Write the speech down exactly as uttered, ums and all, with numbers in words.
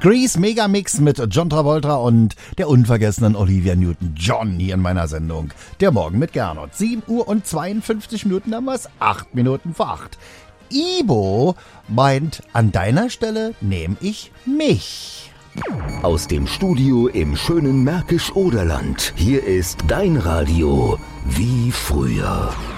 Grease Megamix mit John Travolta und der unvergessenen Olivia Newton-John hier in meiner Sendung. Der Morgen mit Gernot. sieben Uhr und zweiundfünfzig Minuten haben wir's, acht Minuten vor acht. Ibo meint, an deiner Stelle nehme ich mich. Aus dem Studio im schönen Märkisch-Oderland. Hier ist dein Radio wie früher.